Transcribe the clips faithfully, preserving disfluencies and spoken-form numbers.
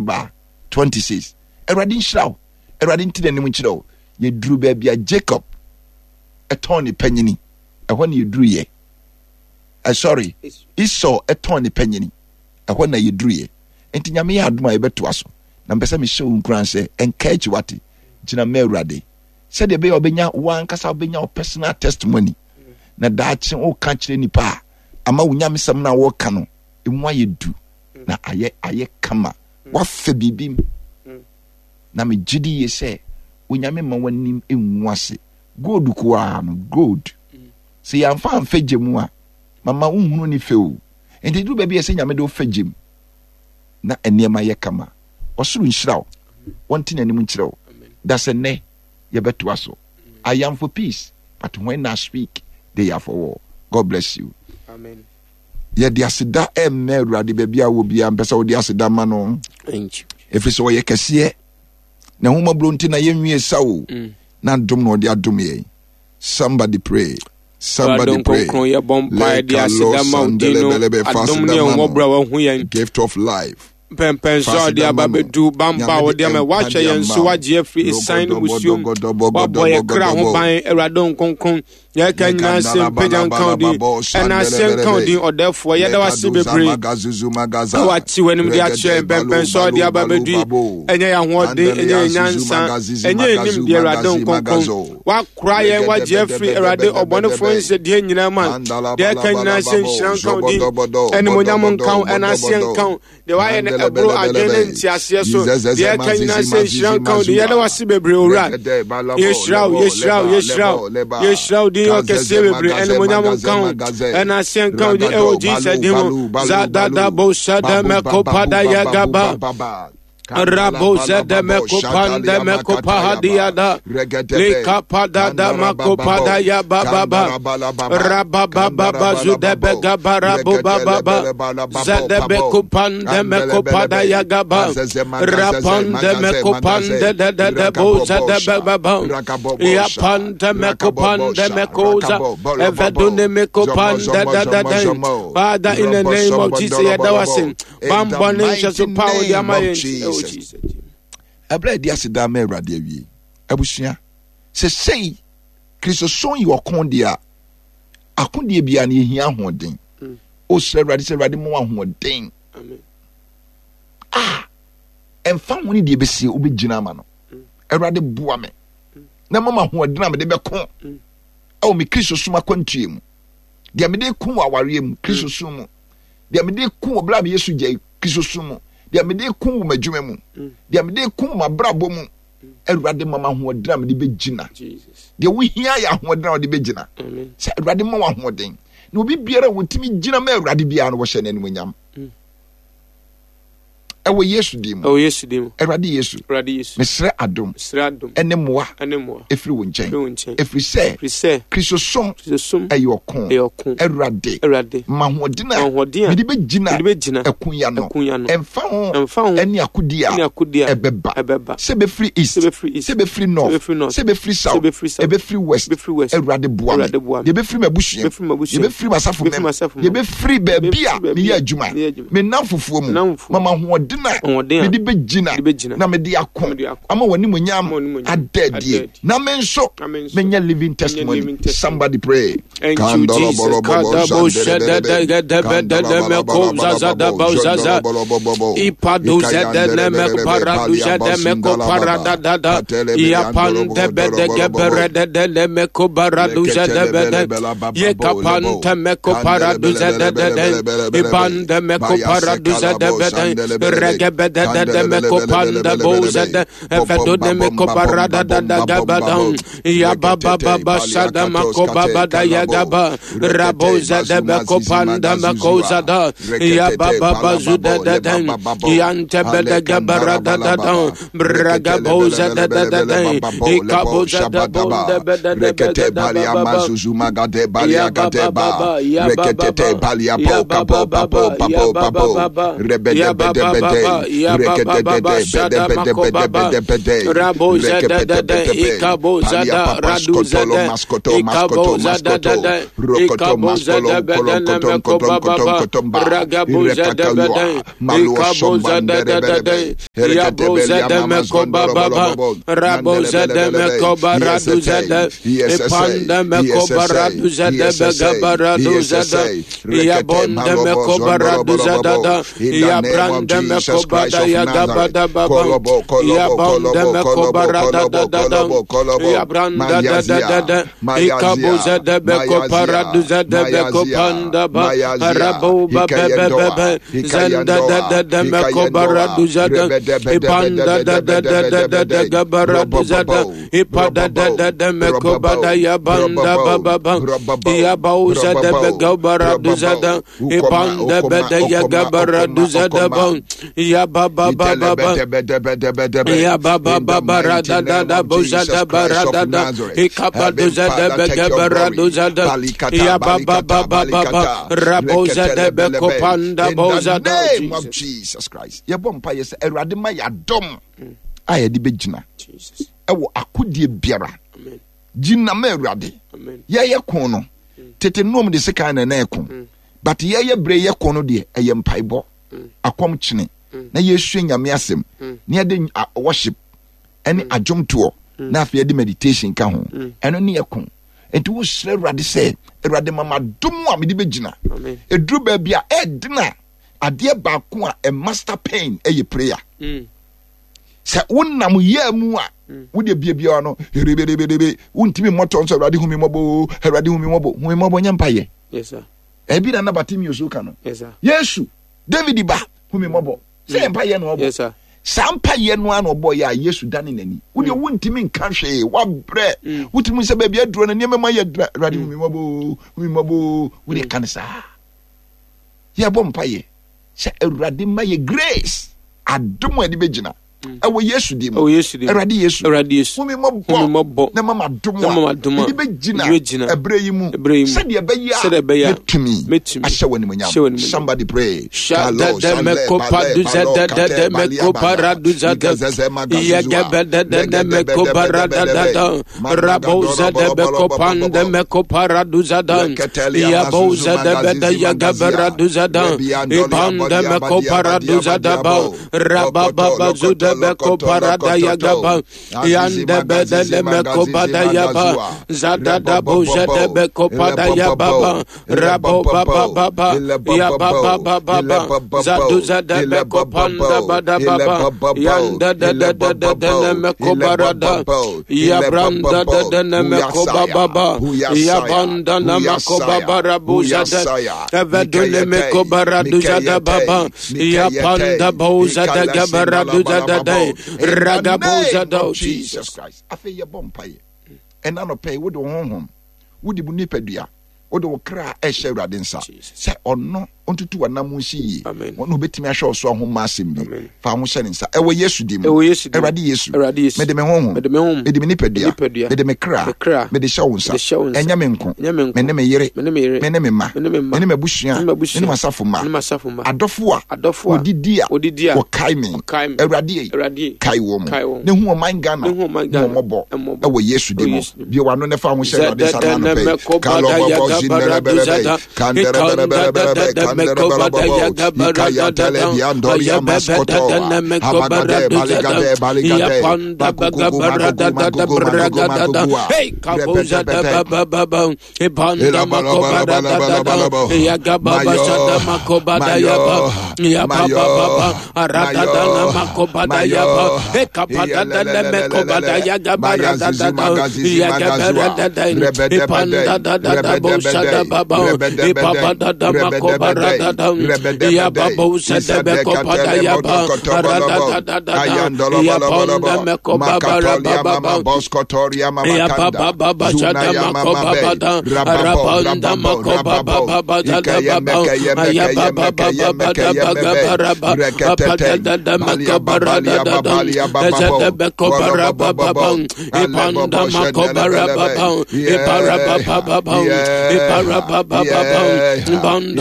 December twenty-sixth. Eradi nshraw. Eradi ntine ne munchiraw. Ye dru baby Jacob. Eton ni penyini. E when you drew ye. Uh, sorry. Esau eton ni penyini. E when you drew ye. Enti nyame ya aduma yebeto aso. Na mpesa me show nkran se encourage wati. Jina me Awurade. Said be obenya wan kasa obenya personal testimony. Mm. Na dachi o ka kire nipa. Ama wunya mesam na wo ka no. Emu aye du. Mm. Na aye aye kama. Mm. Wa fe bibim. Mm. Na me gidi ye se wunya me ma wanim enwu ase. Gold kwa no gold. Mm. Se ya mfa mfa gemu a mama unhunu ni fe o. Enti du baabi ye se nyame de o fe gem. Na enema ye kama. Osuru nhyiraw. Wonti na nim nkyiraw. That's a ne yebeto aso. I am for peace, but when I speak, they are for war. God bless you. Amen. Ye di asida emme Awurade baabi a wo bia mpesa wo di asida ma no. Thank you. Efiri so ye kese na homa blonti na ye nwie sawo. Na dom no di adom ye. Somebody pray. Somebody pray. Gift of life. Pempenso dia babedu bamba wo dia me wache yen so waje free sign museum boy kra ho ban Awurade nkonkon ya kan na sem pejan county and na sem county or therefore ya da wase bebre wachi wenim dia che pempenso dia babedu enye ya hode enye nyansa enye nim dia Awurade nkonkon wa kra yen waje free Awurade obonefo nse dia nyina man dia kan na sem shran county ene monyam nkan and na sem kan de wa ebro agene ntiase so de kan na se shran kan de yada wase bebre ora yeshraw yeshraw yeshraw yeshraw de yo kese bebre en monyam kan en asen kan de e o Jesus de mo za da da bo shada me ko pada ya gaba Rabo zede me kopande me kopahadiada le kapada da makopada ya baba raba baba zude be gabara baba zede be kopande me kopada ya gaba rapande me kopande de de de bo zede be baba ya pande me kopande me koza evedune me kopande de de de Father, in the name of Jesus ya dawasin bambone Jesus power ya my Jesus. Abra dia se da me Awurade awie. Abusua. Se sei Kristo son yi okon dia. Akonde bia na ehia hoden. O se Awurade se Awurade mo ahoden. Amen. Ah. Emfa honi de besi obegina ma no. Awurade boa me. Na mama hoden am de bekon. O me Kristo suma kwantue mu. Dia me de kun aware mu Kristo sum. Dia me de kun obla me Yesu gye Kristo sum. Dia me de kun madwuma mu dia me de kun mabrabo mu Awurade mama hoodra me de begina Jesus dia wo hia ya hoodra de begina se Awurade mama hoodin na obi biara wotimi gina ma Awurade biara no wo hye nanu nyam ewo Yesu dim o Yesu dim Awurade Yesu Awurade Yesu mesre adom mesre adom ene moa ene moa efiri wo nchen efiri se efiri se Kristo som Kristo som ayokon ayokon Awurade Awurade ma hoodina me de begina me de begina ekun ya no emfa ho emfa ho eni akodia eni akodia ebeba ebeba se be free east se be free east se be free north se be free south e be free west Awurade boa me be free mabusua e be free masafo me e be free babia me ya adwuma me namfofuo mu mama hoodina di begina na me di akon ama wani munyam adedie na me nso menya living testimony. Somebody pray. Thank you, Jesus. Kadabo shada da da da da da me ko zaza da ba zaza ipado zada na me para du zada me ko para da da da ya pan de be de gebere de de me ko bara du zada be de ye kapan te me ko para du zada de de ipan de me ko para du zada be de rege be de de me ko panda bo zada fedo de me ko para da da da gaba down ya baba baba shada ma ko baba da ya gaba rabo zada me ko panda me ko zada ya baba bazu da da da yante be de gaba da da da braga bo zada da da da ikabo zada bo da be da rekete balia mazuzu magade balia gade ba rekete balia po kapo papo papo papo rebede bede bede baba ya baba baba shada mako baba rabo zada dada ikabo zada radu zada ikabo zada dada ikabo zada bedana mako baba ragabo zada bedana ikabo zada dada yabo zada mako baba rabo zada mako baradu zada ipanda mako baradu zada begaba radu zada yabonda mako baradu zada ya branda meko bada ya gabada baba ya bonda meko barada da da da ya branda da da da ikabo zada meko paradu zada meko panda ba arabo ba be be be zanda da da da meko baradu zada ipanda da da da da da gabaradu zada ipada da da da meko bada ya banda baba ba ya bau zada meko baradu zada ipanda bada ya gabaradu zada ba ya baba baba baba ya baba baba rada da da boza da barada da ikapa doza da begabara doza da ya baba baba baba raboza da bekopanda boza da name of Jesus Christ ya bompa yes erade ma ya dom aya di begina Jesus ewo akodie biara amen gina ma erade amen ya ye kon no tete nom de seka na na ekon but ya ye bre ye kon no de eye mpaibo akom kine na yesu nyame asem na de worship any adjomto na afia de meditation ka ho eno ne yakon enti wo sre urade se urade mama dum a me de begina edru ba bia edna ade ba ko a a master pain eye prayer se wonnam yamu a wo de bia bia no rebebebebe wontimi moto nso urade humi mobo urade humi mobo humi mobo nyampa ye yes sir e bi na na batimi yosuka no yes sir yesu david ba humi mobo se mpa ye no obo yes sir sampa ye no an obo ya yesu dane nani wo de wontimi nka hwe wa bre wotimi se ba bia duro na niamema ye urade humi mobo humi mobo wo de kansa ye bom pa ye se urade ma ye grace adom ade begina ewo yesu dim o yesu dim erade yesu erade yesu humi mobo na mama dom na mama dom ade begina ebre yi mu se de be ya se de be ya metumi ahye wani munyam somebody pray shada de me ko padu zada de me ko paradu zada ya gabada de me ko parada da rabo zada be ko pande me ko paradu zada ya bo zada be ya gabaradu zada ipande me ko paradu zada ba rababa zuda beko parada ya gaba yande bedele meko bada ya ba zada da boje de beko pada ya baba rabo baba baba ya baba baba zadu zada beko panda bada baba yande de de de de de meko parada ya branda de de meko baba ya banda na meko baba rabo zada evedule meko baradu zada baba ya panda boza de gabaradu zada ragaboza do Jesus Christ afi ye bompaye ena no pay wo de honhom wo di bu nipadua wo de wo kra e hye urade nsa se ono ontutu wanamu nsi ono betimi ahwe oso ahoma asem bi fa ho hye nsa e wo yesu dim urade yesu me de me honhom me de me nipadua me de me kra me de hye wo nsa enya me nko me ne me yere me ne me ma me ne me busua me ne masafo ma adofo a odidi a wo kai me urade kai wo mo ne hu o man gana ne mo bo e wo yesu dim bi wano ne fa ho hye urade nsa na pe kalo bobo jinere bele kandere bele meko bada ya gabara da da ya maskoto amagade baligade baligade panda bagabara da da da braga da da hey kaboza da baba baba e panda makobara da da da ya gababa shada makobada ya ba ya baba baba arada da na makobada ya ba hey kapada da na mekobada ya gabara da da da ya gabara da da e panda da da da bosa da baba e baba da da makobara da da ya baba usada beko pada ya ba rada da da da ya panda meko baba baba boskotoria mama ya baba baba shada mako baba da rapanda mako baba baba da baba ya baba baba da baba baba da da mako bara da da shada beko bara baba e panda mako bara baba e para baba baba e para baba baba banda mako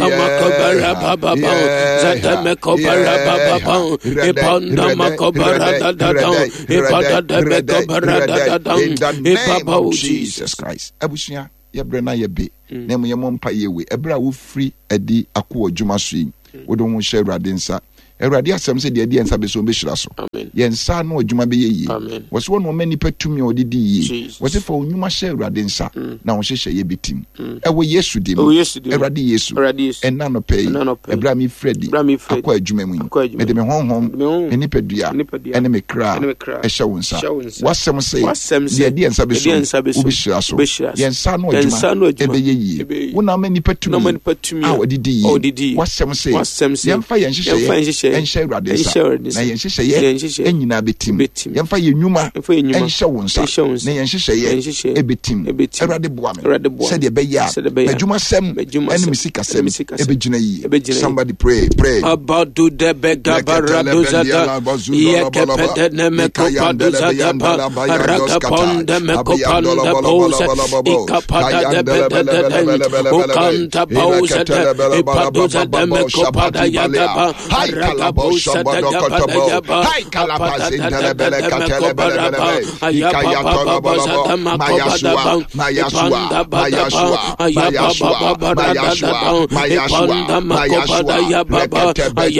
Makobara Baba, Zadame Kobara Baba, Epanda Makobara Dadam, Epada de Kobara Dadam, Epapa Jesus Christ. Abusia, Yabrana Yabe, Nemo Yamompa Yewe, Ebra will free Eddie Akua Juma Swing, we don't share Radinsa. Eradi asem se de de ensa be so be hira so ye nsa no adwuma be ye wo se won mani patumi odidi yi wo se fa onwuma hye eradi nsa na wo hye ye betim e wo Yesu dim eradi Yesu enna no pay ebra mi Fredi akwa adwuma mu me de me honhom eni padua ene me kra e hye wo nsa wasem se de de ensa be so wo be hira so ye nsa no adwuma e be ye wo na mani patumi a odidi yi wasem se ye mfa ye nhye enhye Awurade nsa na yenhyehyɛ ye enyina betim yemfa ye nnwuma enhye wo nsa na yenhyehyɛ ye ebetim Awurade boa me sɛ de be ya adwuma sem ene misika sem ebegyina yi. Somebody pray pray about do the bega barado zata ye kepede ne mekopado zata baraka ponde mekopanda pose ikapada de bede okanta pose de ipado zata mekopada yagaba Bosa da Kataba, Hai Calabas in the Belacatelaba, Ayapa Bosa, Mayasua, Mayasua, Mayasua, Mayasua, Mayasua, Mayasua, Mayasua,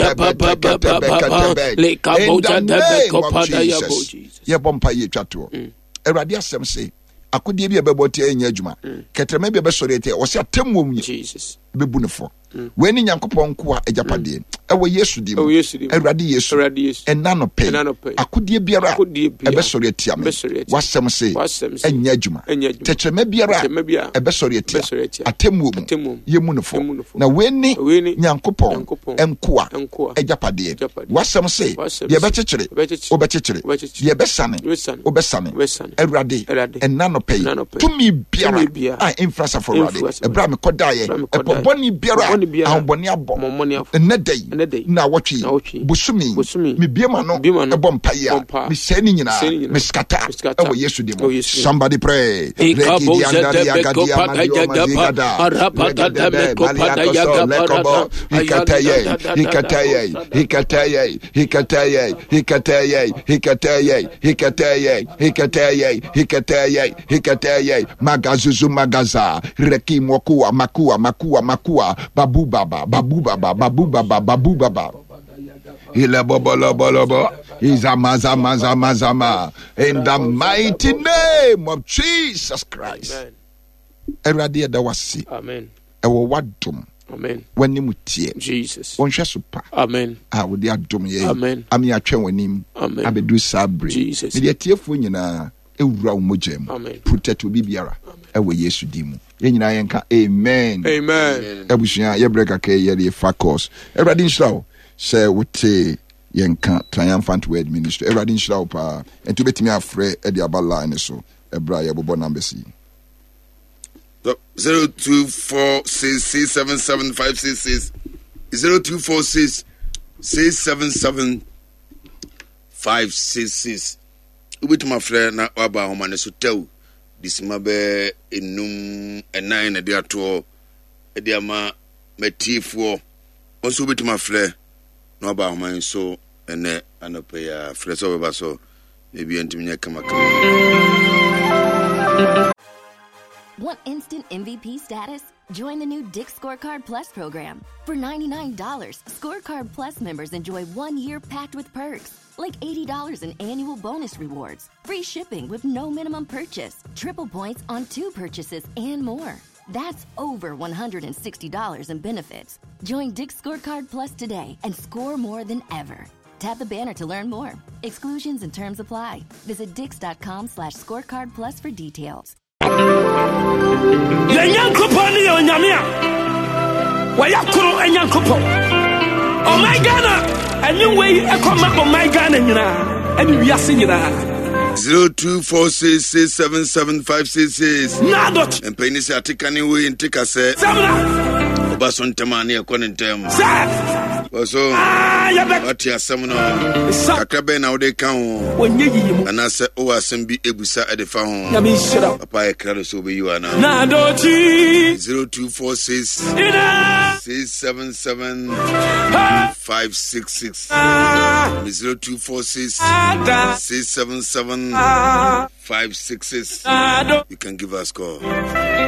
Ayapa, Leka Bosa de Becopada Yabo. Yabompa Yato. Eradia Sem say, Akudi be a bebote in Yajuma, Catrame be besorete, or say a temum Jesus, be bunifo. When in Yankopon Kwa a Japade, ewo Yesu dim, Eradi Yesu, and none of pay. Akudi biara, a besorete, was some say, and Yajuma, Tetrame biara, a besorete, a temum, Yemunifo. Now when Yankopon and Kwa a Japade, was some say, ye better, obetitri, ye besane, obesane, Eradi, and none of pay. To me, biara, I influence for Radi, a Bram Kodaye, a Boni biara. Ambonia bom Nedday na watchi Busumi me biema no ebom paya me seni nyina me skata ewo Yesu dim. Somebody pray. Magazuzu magaza reki mokua makua makua makua Babu Baba, Babu Baba, Babu Baba, Babu Baba. Ila Baba Baba Baba. Izama Zama Zama Zama. In the mighty name of Jesus Christ. Eradia dawasi. Amen. Ewo wadum. Amen. When you mutie. Jesus. Onhwe super. Amen. Ah, wo dia dum ye. Amen. Ami atwe wanim. Amen. Abedu sabre. Jesus. Me dia tiefo nyina ewura wo mogem. Amen. Protect obi biara. Ewo Yesu dimu. Yenina yenka amen. Amen. Ebushia yebreka ke ye the focus. Everybody nshraw say wote yenka triumphant word ministry. Everybody nshraw pa ento betimi afre e de abala ne so. Ebra ye bobo number C. zero two four six six seven seven five six six zero two four six six seven seven five six six. Ubit my friend na waba homa ne so tew. Dismabe enum enan na dia to e dia ma matifo onso betima frɛ na ba homan so ene anope ya frɛ so beba so e bi entimi nya kama kama. Want instant M V P status? Join the new Dick's Scorecard Plus program. For ninety-nine dollars, Scorecard Plus members enjoy one year packed with perks, like eighty dollars in annual bonus rewards, free shipping with no minimum purchase, triple points on two purchases, and more. That's over one hundred sixty dollars in benefits. Join Dick's Scorecard Plus today and score more than ever. Tap the banner to learn more. Exclusions and terms apply. Visit dix.com slash scorecard plus for details. Yanyankoponi onyamia wayakuru enyankopo oh my Ghana anyway ekoma oh my Ghana nyina ani wiase nyina zero two four six six seven seven five six six Nadot and penny say atikani we intika say Samna Eba so ntema na ekɔ ne ntem. So what ya some no kakra na wode kan ho ana se o asem bi ebusa e de fa ho papa e kra so be you ana zero two four six six seven seven five six six zero two four six six seven seven five six six. You can give us a call.